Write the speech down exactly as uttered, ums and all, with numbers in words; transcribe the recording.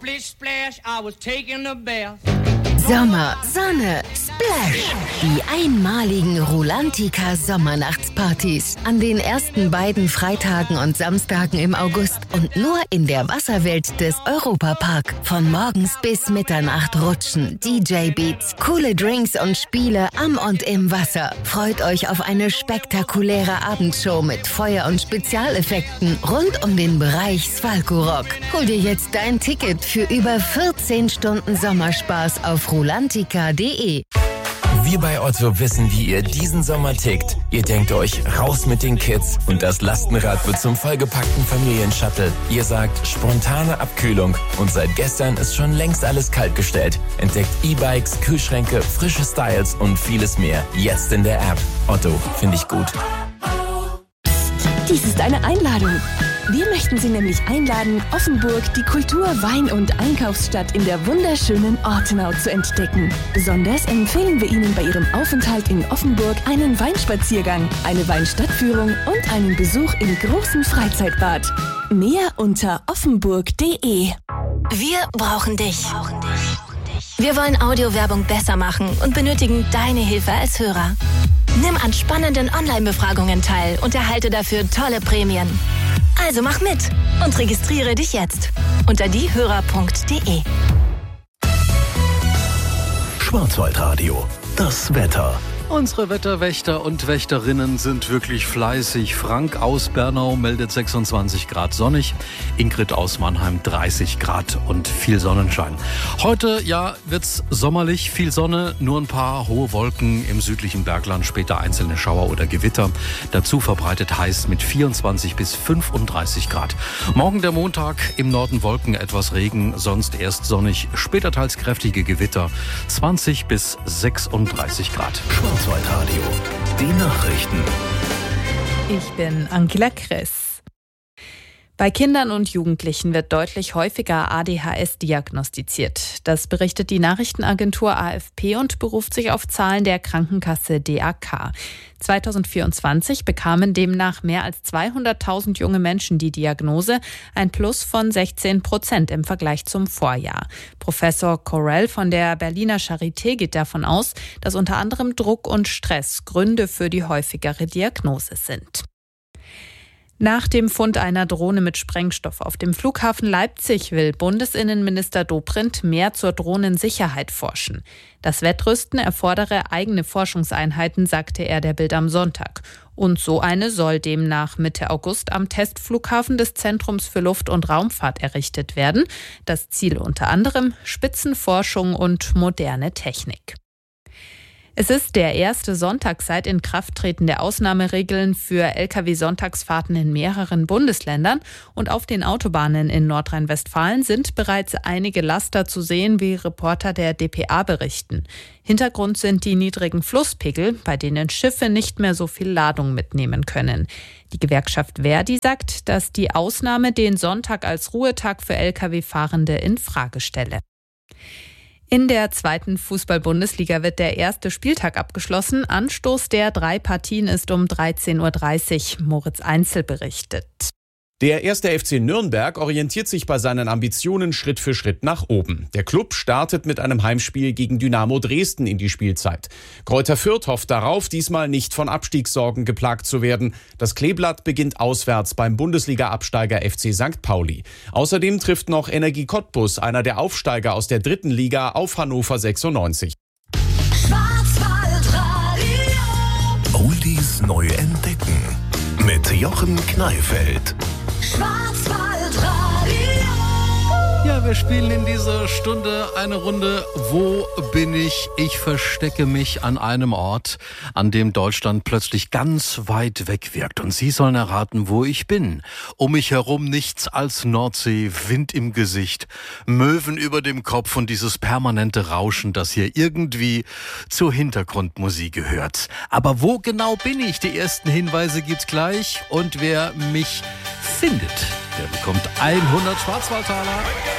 Splish splash, I was taking a bath. Sommer, Sonne, Splash. Die einmaligen Rulantica Sommernachtspartys. An den ersten beiden Freitagen und Samstagen im August und nur in der Wasserwelt des Europapark. Von morgens bis Mitternacht rutschen, D J-Beats, coole Drinks und Spiele am und im Wasser. Freut euch auf eine spektakuläre Abendshow mit Feuer- und Spezialeffekten rund um den Bereich Svalko-Rock. Hol dir jetzt dein Ticket für über vierzehn Stunden Sommerspaß auf rulantica punkt de. Wir bei Otto wissen, wie ihr diesen Sommer tickt. Ihr denkt euch, raus mit den Kids und das Lastenrad wird zum vollgepackten Familienshuttle. Ihr sagt, spontane Abkühlung und seit gestern ist schon längst alles kaltgestellt. Entdeckt E-Bikes, Kühlschränke, frische Styles und vieles mehr. Jetzt in der App. Otto, finde ich gut. Dies ist eine Einladung. Wir möchten Sie nämlich einladen, Offenburg, die Kultur-, Wein- und Einkaufsstadt in der wunderschönen Ortenau zu entdecken. Besonders empfehlen wir Ihnen bei Ihrem Aufenthalt in Offenburg einen Weinspaziergang, eine Weinstadtführung und einen Besuch im großen Freizeitbad. Mehr unter offenburg punkt de. Wir brauchen dich. Wir wollen Audiowerbung besser machen und benötigen deine Hilfe als Hörer. Nimm an spannenden Online-Befragungen teil und erhalte dafür tolle Prämien. Also mach mit und registriere dich jetzt unter diehörer punkt de. Schwarzwaldradio, das Wetter. Unsere Wetterwächter und Wächterinnen sind wirklich fleißig. Frank aus Bernau meldet sechsundzwanzig Grad sonnig, Ingrid aus Mannheim dreißig Grad und viel Sonnenschein. Heute, ja, wird's sommerlich, viel Sonne, nur ein paar hohe Wolken im südlichen Bergland, später einzelne Schauer oder Gewitter. Dazu verbreitet heiß mit vierundzwanzig bis fünfunddreißig Grad. Morgen der Montag, im Norden Wolken, etwas Regen, sonst erst sonnig, später teils kräftige Gewitter, zwanzig bis sechsunddreißig Grad. Schwarzwaldradio, die Nachrichten. Ich bin Angela Kress. Bei Kindern und Jugendlichen wird deutlich häufiger A D H S diagnostiziert. Das berichtet die Nachrichtenagentur A F P und beruft sich auf Zahlen der Krankenkasse D A K. zweitausendvierundzwanzig bekamen demnach mehr als zweihunderttausend junge Menschen die Diagnose, ein Plus von sechzehn Prozent im Vergleich zum Vorjahr. Professor Corell von der Berliner Charité geht davon aus, dass unter anderem Druck und Stress Gründe für die häufigere Diagnose sind. Nach dem Fund einer Drohne mit Sprengstoff auf dem Flughafen Leipzig will Bundesinnenminister Dobrindt mehr zur Drohnensicherheit forschen. Das Wettrüsten erfordere eigene Forschungseinheiten, sagte er der Bild am Sonntag. Und so eine soll demnach Mitte August am Testflughafen des Zentrums für Luft- und Raumfahrt errichtet werden. Das Ziel unter anderem Spitzenforschung und moderne Technik. Es ist der erste Sonntag seit Inkrafttreten der Ausnahmeregeln für L K W-Sonntagsfahrten in mehreren Bundesländern und auf den Autobahnen in Nordrhein-Westfalen sind bereits einige Laster zu sehen, wie Reporter der D P A berichten. Hintergrund sind die niedrigen Flusspegel, bei denen Schiffe nicht mehr so viel Ladung mitnehmen können. Die Gewerkschaft Verdi sagt, dass die Ausnahme den Sonntag als Ruhetag für L K W-Fahrende in Frage stelle. In der zweiten Fußball-Bundesliga wird der erste Spieltag abgeschlossen. Anstoß der drei Partien ist um dreizehn Uhr dreißig. Moritz Einzel berichtet. Der erste F C Nürnberg orientiert sich bei seinen Ambitionen Schritt für Schritt nach oben. Der Klub startet mit einem Heimspiel gegen Dynamo Dresden in die Spielzeit. Greuther Fürth hofft darauf, diesmal nicht von Abstiegssorgen geplagt zu werden. Das Kleeblatt beginnt auswärts beim Bundesliga-Absteiger F C Sankt Pauli. Außerdem trifft noch Energie Cottbus, einer der Aufsteiger aus der dritten Liga, auf Hannover sechsundneunzig. Oldies neu entdecken mit Jochen Kneifeld. Ja, wir spielen in dieser Stunde eine Runde Wo bin ich? Ich verstecke mich an einem Ort, an dem Deutschland plötzlich ganz weit weg wirkt. Und Sie sollen erraten, wo ich bin. Um mich herum nichts als Nordsee, Wind im Gesicht, Möwen über dem Kopf und dieses permanente Rauschen, das hier irgendwie zur Hintergrundmusik gehört. Aber wo genau bin ich? Die ersten Hinweise gibt's gleich. Und wer mich findet, der bekommt hundert Schwarzwaldtaler.